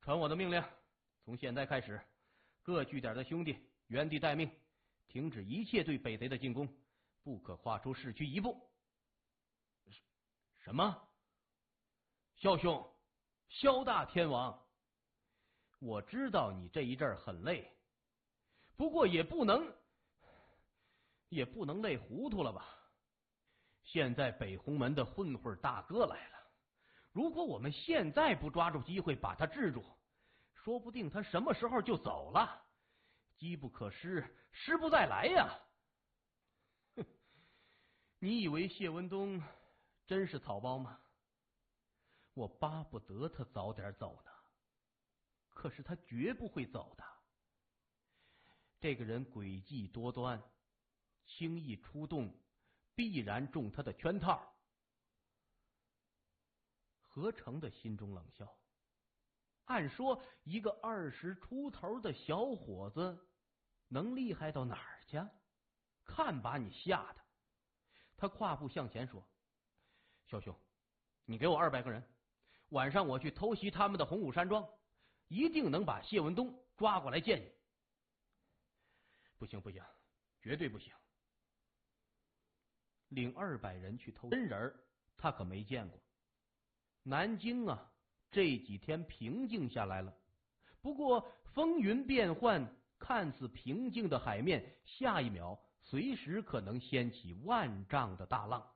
传我的命令，从现在开始，各据点的兄弟原地待命，停止一切对北贼的进攻，不可跨出市区一步。什么？萧兄，萧大天王，我知道你这一阵很累，不过也不能累糊涂了吧？现在北红门的混混大哥来了，如果我们现在不抓住机会把他制住，说不定他什么时候就走了，机不可失，失不再来呀！哼，你以为谢文东真是草包吗？我巴不得他早点走呢，可是他绝不会走的。这个人诡计多端，轻易出动，必然中他的圈套。何成的心中冷笑，按说一个20出头的小伙子能厉害到哪儿去？看把你吓的！他跨步向前说：“萧兄，你给我200个人，晚上我去偷袭他们的洪武山庄，一定能把谢文东抓过来见你。”不行，绝对不行！领200人去偷真人，他可没见过。南京啊，这几天平静下来了，不过风云变幻，看似平静的海面，下一秒随时可能掀起万丈的大浪。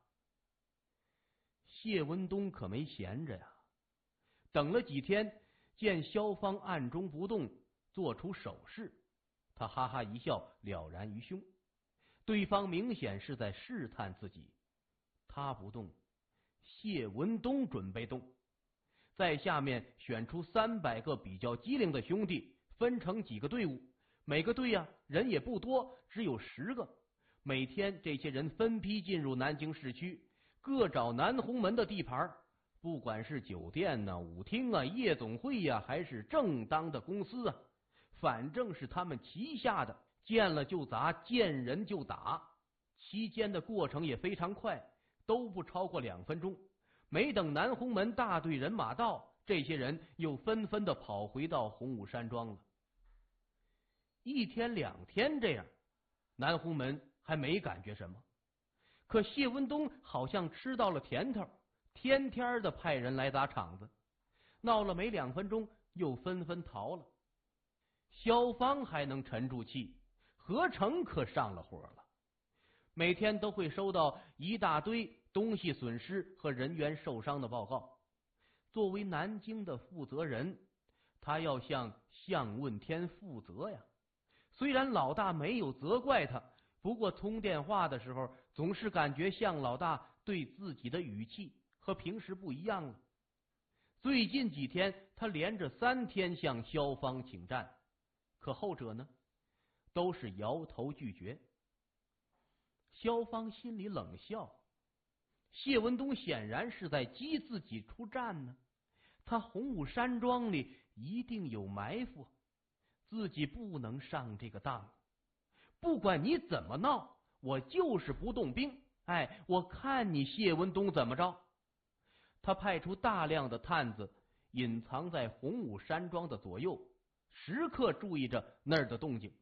谢文东可没闲着呀，等了几天，见萧芳暗中不动，做出手势，他哈哈一笑，了然于胸。对方明显是在试探自己，他不动，谢文东准备动，在下面选出300个比较机灵的兄弟，分成几个队伍，每个队人也不多，只有10个。每天这些人分批进入南京市区，各找南红门的地盘，不管是酒店舞厅夜总会还是正当的公司反正是他们旗下的，见了就砸，见人就打。期间的过程也非常快，都不超过2分钟。没等南红门大队人马到，这些人又纷纷的跑回到洪武山庄了。1天2天这样，南红门还没感觉什么，可谢文东好像吃到了甜头，天天的派人来砸场子，闹了没2分钟，又纷纷逃了。萧芳还能沉住气，何成可上了火了。每天都会收到一大堆东西损失和人员受伤的报告。作为南京的负责人，他要向向问天负责呀。虽然老大没有责怪他，不过通电话的时候总是感觉向老大对自己的语气和平时不一样了。最近几天他连着3天向萧芳请战，可后者呢都是摇头拒绝。萧芳心里冷笑，谢文东显然是在激自己出战呢，他洪武山庄里一定有埋伏，自己不能上这个当。不管你怎么闹，我就是不动兵，我看你谢文东怎么着。他派出大量的探子隐藏在洪武山庄的左右，时刻注意着那儿的动静。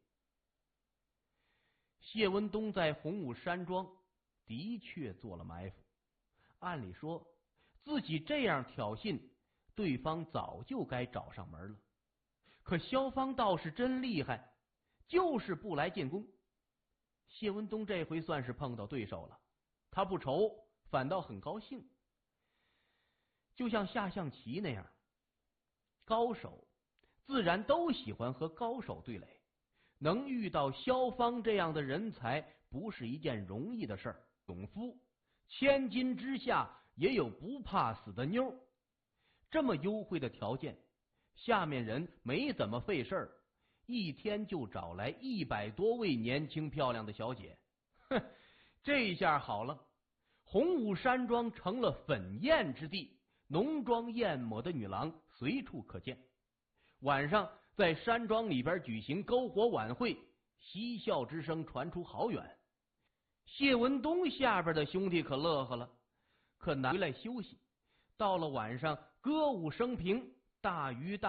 谢文东在洪武山庄的确做了埋伏，按理说自己这样挑衅，对方早就该找上门了。可萧芳倒是真厉害，就是不来进攻。谢文东这回算是碰到对手了，他不愁，反倒很高兴。就像下象棋那样，高手自然都喜欢和高手对垒，能遇到萧芳这样的人才不是一件容易的事儿。勇夫千金之下也有不怕死的妞，这么优惠的条件，下面人没怎么费事儿，一天就找来100多位年轻漂亮的小姐。这下好了，洪武山庄成了粉艳之地，浓妆艳抹的女郎随处可见。晚上在山庄里边举行篝火晚会，嬉笑之声传出好远。谢文东下边的兄弟可乐呵了，可难回来休息。到了晚上，歌舞升平，大鱼大